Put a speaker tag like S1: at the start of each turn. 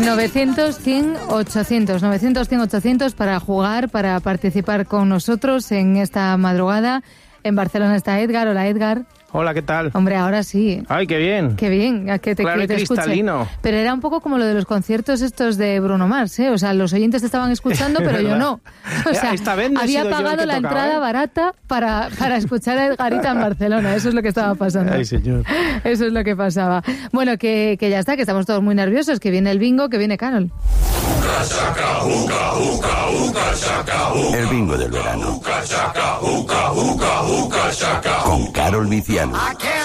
S1: 900, 100, 800. 900, 100, 800 para jugar, para participar con nosotros en esta madrugada. En Barcelona está Edgar. Hola, Edgar.
S2: Hola, ¿qué tal?
S1: Hombre, ahora sí.
S2: ¡Ay, qué bien!
S1: ¡Qué bien! Que te,
S2: claro,
S1: que te
S2: cristalino.
S1: Escuche. Pero era un poco como lo de los conciertos estos de Bruno Mars, ¿eh? O sea, los oyentes te estaban escuchando, pero yo no. O sea,
S2: esta vez no
S1: había pagado la entrada barata para escuchar a Edgarita en Barcelona. Eso es lo que estaba pasando.
S2: ¡Ay, señor!
S1: Eso es lo que pasaba. Bueno, que ya está, que estamos todos muy nerviosos, que viene el bingo, que viene Carol.
S3: El bingo del verano. Con Carol Viciano.